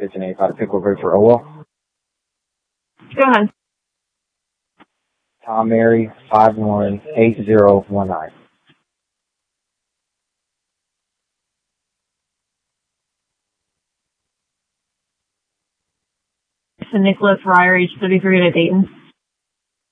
Kitchen 85 to Pickle River for Ola. Go ahead. Tom Mary 518019. So Nicholas Ryer, age 33 at Dayton.